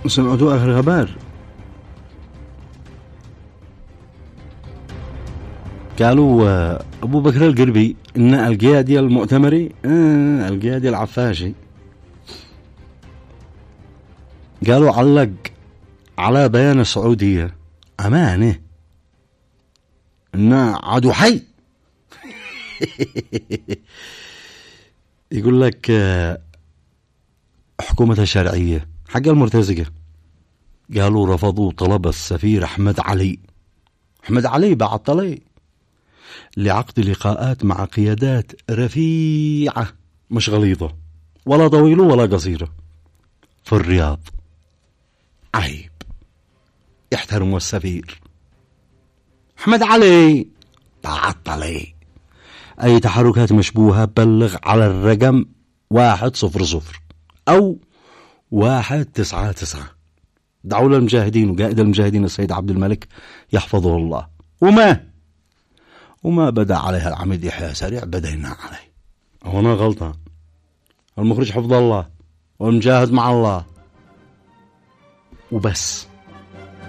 سمعتوا آخر خبر؟ قالوا أبو بكر القربي إن القيادي المؤتمري القيادي العفاشي قالوا علق على بيان السعودية أمانة إنه عدو حي. يقول لك حكومة الشرعية حق المرتزقة قالوا رفضوا طلب السفير أحمد علي بعد طلي لعقد لقاءات مع قيادات رفيعة مش غليظة ولا طويلة ولا قصيرة في الرياض. عيب، احترموا السفير أحمد علي بعد طلي. أي تحركات مشبوهة بلغ على الرقم 100 أو 199. دعوا للمجاهدين وقائد المجاهدين السيد عبد الملك يحفظه الله. وما بدأ عليها العميد يحيى سريع بدينا عليه. هنا غلطان، المخرج حفظ الله والمجاهد مع الله وبس.